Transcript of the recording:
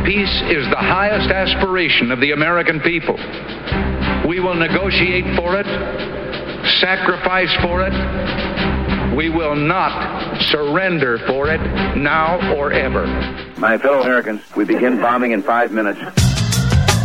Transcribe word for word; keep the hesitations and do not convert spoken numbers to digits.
Peace is the highest aspiration of the American people. We will negotiate for it, sacrifice for it. We will not surrender for it now or ever. My fellow Americans, we begin bombing in five minutes.